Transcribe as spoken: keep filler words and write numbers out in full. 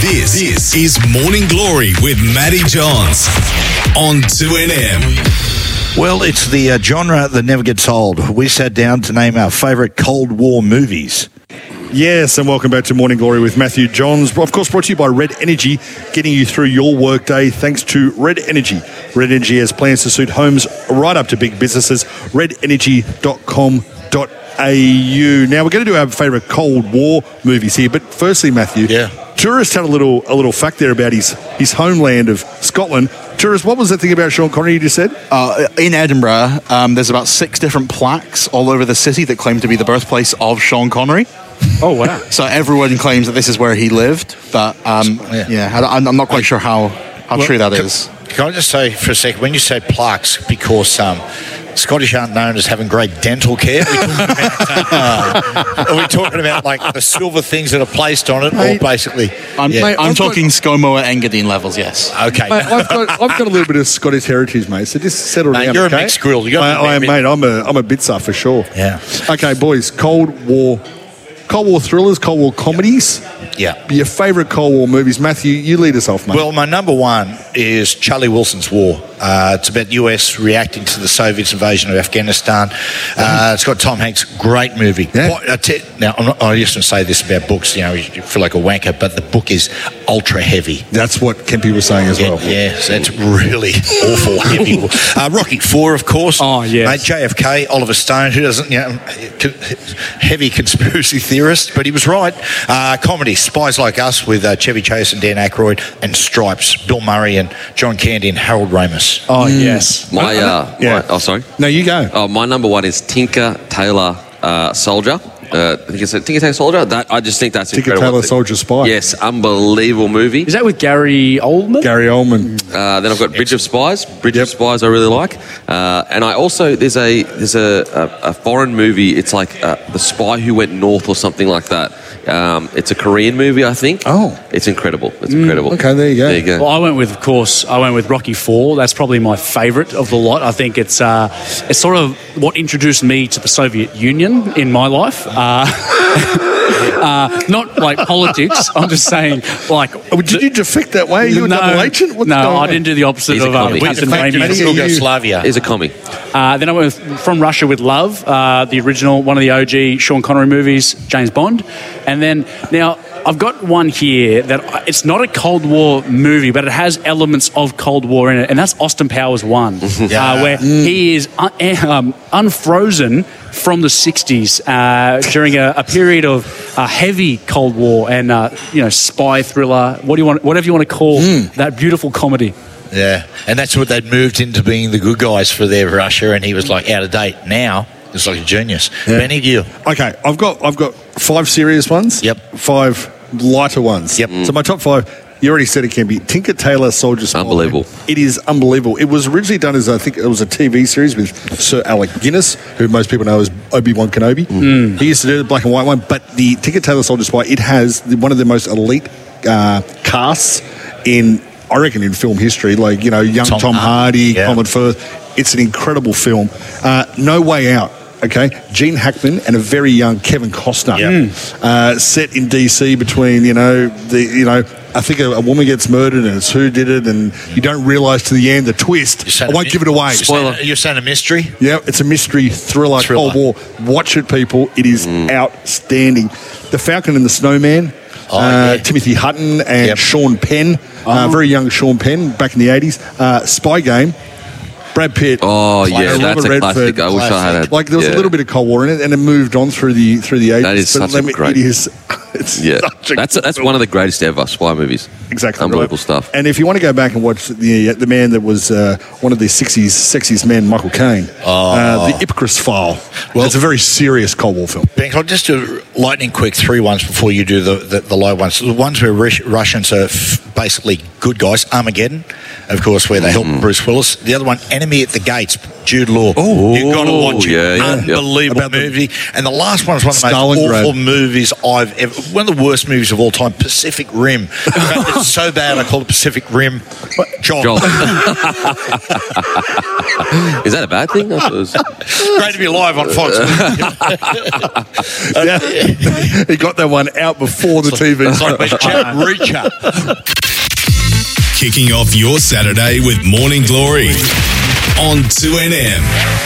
This, this is Morning Glory with Matty Johns on two N M. Well, it's the uh, genre that never gets old. We sat down to name our favourite Cold War movies. Yes, and welcome back to Morning Glory with Matthew Johns. Of course, brought to you by Red Energy, getting you through your workday thanks to Red Energy. Red Energy has plans to suit homes right up to big businesses. red energy dot com dot a u. Now, we're going to do our favourite Cold War movies here, but firstly, Matthew, yeah. Tourist had a little a little fact there about his, his homeland of Scotland. Tourist, what was that thing about Sean Connery you just said? Uh, in Edinburgh, um, there's about six different plaques all over the city that claim to be the birthplace of Sean Connery. Oh, wow. So everyone claims that this is where he lived, but um, yeah, yeah I, I'm not quite sure how, how well, true that can, is. Can I just say for a second, when you say plaques, because um, Scottish aren't known as having great dental care, are we talking about, are we talking about like the silver things that are placed on it, mate, or basically? I'm, yeah. mate, I'm I've talking got, ScoMo at Engadine levels, yes. Okay. Mate, I've, got, I've got a little bit of Scottish heritage, mate, so just settle mate, down. You're okay? a mixed grill. You I, I am, mate. I'm a, I'm a bitzer for sure. Yeah. Okay, boys, Cold War. Cold War thrillers, Cold War comedies. Yeah. Your favourite Cold War movies. Matthew, you lead us off, mate. Well, my number one is Charlie Wilson's War. Uh, it's about U S reacting to the Soviets' invasion of Afghanistan. Uh, it's got Tom Hanks. Great movie. Yeah. What, I te- now, I'm not, I used to say this about books, you know, you feel like a wanker, but the book is ultra heavy. That's what Kempy was saying as yeah, well. Yes, it's really awful heavy. Uh, Rocky Four, of course. Oh, yes. Mate, J F K, Oliver Stone, who doesn't, you know, heavy conspiracy theorist, but he was right. Uh, comedy, Spies Like Us with uh, Chevy Chase and Dan Aykroyd, and Stripes, Bill Murray and John Candy and Harold Ramis. Oh, mm. yes. My, uh, yeah. my, oh, sorry. No, you go. Oh, my number one is Tinker Tailor uh, Soldier. Uh, I think it's a Tinker Tailor Soldier. That I just think that's Tinker incredible. Tailor Soldier Spy. Yes, unbelievable movie. Is that with Gary Oldman? Gary Oldman. Uh, then I've got Bridge of Spies. Bridge Yep. of Spies I really like. Uh, and I also there's a there's a, a, a foreign movie. It's like uh, The Spy Who Went North or something like that. Um, it's a Korean movie, I think. Oh. It's incredible. It's incredible. Okay, there you go. There you go. Well, I went with, of course, I went with Rocky Four. That's probably my favourite of the lot. I think it's uh, it's sort of what introduced me to the Soviet Union in my life. Uh, uh, not like politics. I'm just saying, like. Oh, did you defect that way? Are you a no, double agent? What's no, going I on? didn't do the opposite He's a of uh, commie. Captain Wait, Raimi. Wait, Yugoslavia. Is a commie. Uh, then I went with From Russia with Love, uh, the original, one of the O G Sean Connery movies, James Bond. And then, now, I've got one here that it's not a Cold War movie, but it has elements of Cold War in it, and that's Austin Powers one, Yeah. uh, where Mm. he is un- um, unfrozen from the sixties uh, during a, a period of uh, heavy Cold War and, uh, you know, spy thriller, what do you want, whatever you want to call Mm. that beautiful comedy. Yeah, and that's what they'd moved into being the good guys for their Russia, and he was like out of date. Now it's like a genius. Yeah. Benny, you. Okay, I've got I've got five serious ones. Yep. Five lighter ones. Yep. So my top five, you already said it can be Tinker Tailor Soldier Spy. Unbelievable. It is unbelievable. It was originally done as, I think it was a T V series with Sir Alec Guinness, who most people know as Obi-Wan Kenobi. Mm. He used to do the black and white one, but the Tinker Tailor Soldier Spy, it has the, one of the most elite uh, casts in, I reckon, in film history. Like, you know, young Tom, Tom Hardy, yeah. Colin Firth. It's an incredible film. Uh, No Way Out. Okay, Gene Hackman and a very young Kevin Costner, Yep. uh, set in D C between, you know, the you know, I think a, a woman gets murdered and it's who did it, and you don't realise to the end the twist. You're I won't a, give it away. You're saying, you're saying a mystery? Yeah, it's a mystery thriller, Thriller. Cold War. Watch it, people. It is outstanding. The Falcon and the Snowman. Oh, uh, yeah. Timothy Hutton and Yep. Sean Penn, uh, very young Sean Penn back in the eighties. Uh, Spy Game. Brad Pitt. Oh, yeah, Robert that's a Redford. classic. I wish I had a... Like there was yeah. a little bit of Cold War in it, and it moved on through the through the eighties. That is but such let a me- great- It is. It's Yeah, such a that's good that's film. one of the greatest ever spy movies. Exactly. Unbelievable right. stuff. And if you want to go back and watch the the man that was uh, one of the sixties sexiest men, Michael Caine, uh, the Ipcris File. Well, it's a very serious Cold War film. Ben, I'll just do lightning quick three ones before you do the, the, the low ones. The ones where Rush, Russians are f- basically good guys. Armageddon, of course, where they help Bruce Willis. The other one, Enemy at the Gates. Jude Law. Oh. You've got to watch it. yeah, yeah, yeah. Unbelievable About the- movie. And the last one is one of the most Stalingrad. awful movies I've ever... One of the worst movies of all time, Pacific Rim. In fact, it's so bad I call it Pacific Rim. John. John. Is that a bad thing? I thought it was- Great to be live on Fox. Yeah. He got that one out before the T V. It's like when Jack Reacher. Kicking off your Saturday with Morning Glory on two N M.